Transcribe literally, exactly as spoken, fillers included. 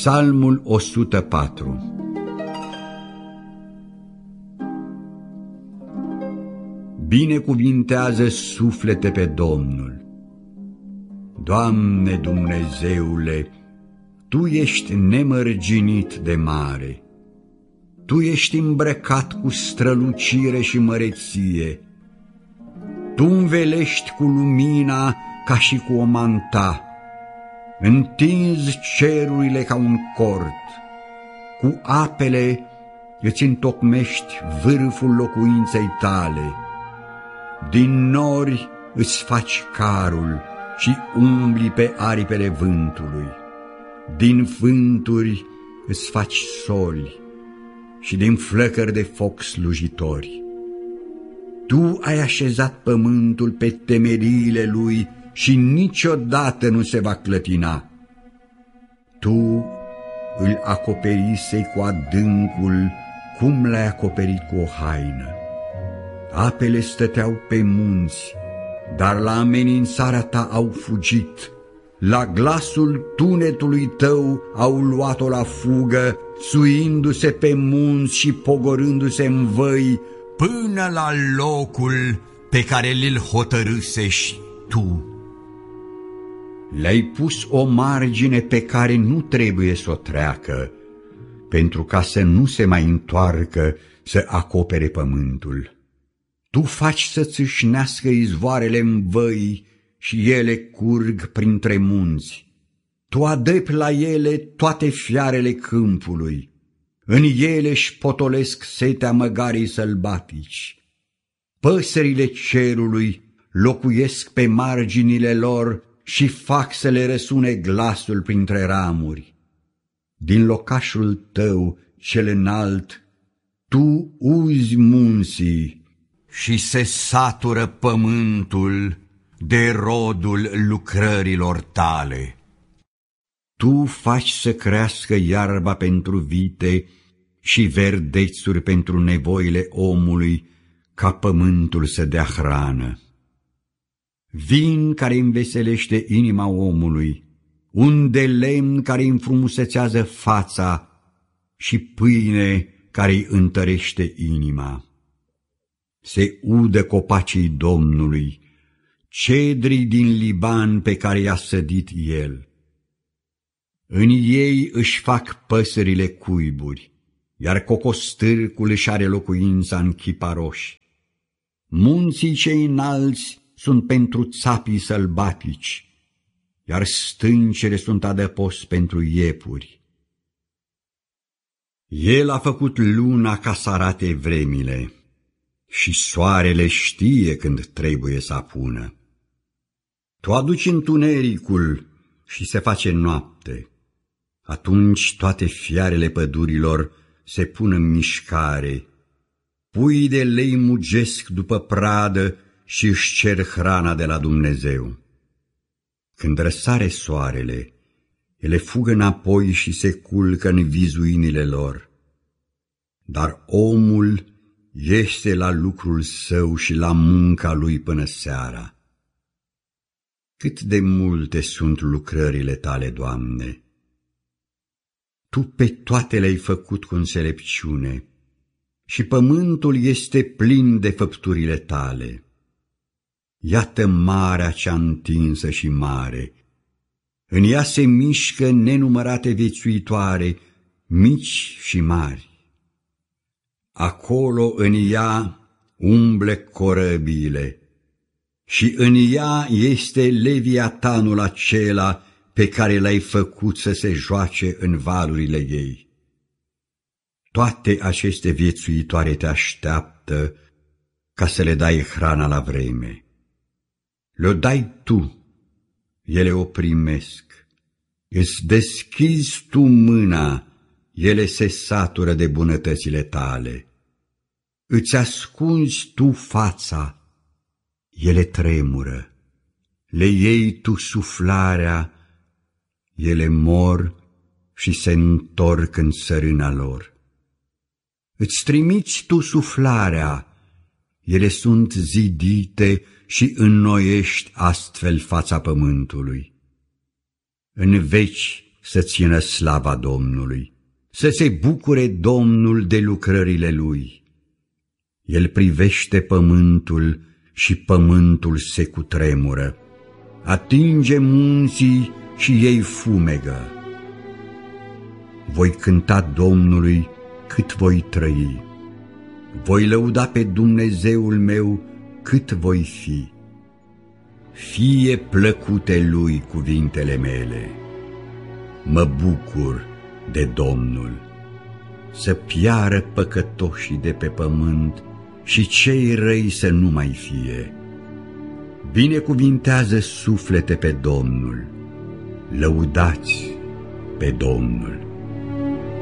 Psalmul o sută patru. Binecuvintează suflete pe Domnul. Doamne Dumnezeule, Tu ești nemărginit de mare. Tu ești îmbrăcat cu strălucire și măreție. Tu învelești cu lumina ca și cu o manta. Întinzi cerurile ca un cort. Cu apele îți întocmești vârful locuinței tale. Din nori îți faci carul și umbli pe aripile vântului. Din vânturi îți faci soli și din flăcări de foc slujitori. Tu ai așezat pământul pe temeliile lui și niciodată nu se va clătina. Tu îl acoperisei cu adâncul cum l-ai acoperit cu o haină. Apele stăteau pe munți, dar la amenințarea ta au fugit. La glasul tunetului tău au luat-o la fugă, țuindu-se pe munți și pogorându-se în văi, până la locul pe care l hotărâsești tu. Le-ai pus o margine pe care nu trebuie să o treacă, pentru ca să nu se mai întoarcă să acopere pământul. Tu faci să țâșnească izvoarele în văi și ele curg printre munți. Tu adăpi la ele toate fiarele câmpului. În ele își potolesc setea măgarii sălbatici. Păsările cerului locuiesc pe marginile lor și fac să le răsune glasul printre ramuri. Din locașul tău cel înalt, tu uzi munții și se satură pământul de rodul lucrărilor tale. Tu faci să crească iarba pentru vite și verdețuri pentru nevoile omului, ca pământul să dea hrană. Vin care înveselește inima omului, un de lemn care înfrumusețează fața și pâine care îi întărește inima. Se udă copacii Domnului, cedrii din Liban pe care i-a sădit El. În ei își fac păsările cuiburi, iar cocostârcul își are locuința în chiparoși. Munții cei înalți sunt pentru țapii sălbatici, iar stâncele sunt adăpost pentru iepuri. El a făcut luna ca să arate vremile și soarele știe când trebuie să apună. Tu aduci întunericul și se face noapte. Atunci toate fiarele pădurilor se pun în mișcare. Puii de lei mugesc după pradă și își cer hrana de la Dumnezeu. Când răsare soarele, ele fug înapoi și se culcă în vizuinile lor. Dar omul este la lucrul său și la munca lui până seara. Cât de multe sunt lucrările tale, Doamne! Tu pe toate le-ai făcut cu înțelepciune și pământul este plin de făpturile tale. Iată marea cea întinsă și mare, în ea se mișcă nenumărate viețuitoare, mici și mari. Acolo în ea umble corăbiile și în ea este Leviatanul acela pe care l-ai făcut să se joace în valurile ei. Toate aceste viețuitoare te așteaptă ca să le dai hrana la vreme. Le-o dai tu, ele o primesc. Îți deschizi tu mâna, ele se satură de bunătățile tale. Îți ascunzi tu fața, ele tremură. Le iei tu suflarea, ele mor și se întorc în țărâna lor. Îți trimiți tu suflarea, ele sunt zidite și înnoiești astfel fața pământului. În veci să țină slava Domnului, să se bucure Domnul de lucrările Lui. El privește pământul și pământul se cutremură, atinge munții și ei fumegă. Voi cânta Domnului cât voi trăi, voi lăuda pe Dumnezeul meu cât voi fi. Fie plăcute Lui cuvintele mele, mă bucur de Domnul. Să piară păcătoșii de pe pământ și cei răi să nu mai fie. Binecuvintează suflete pe Domnul, lăudați pe Domnul.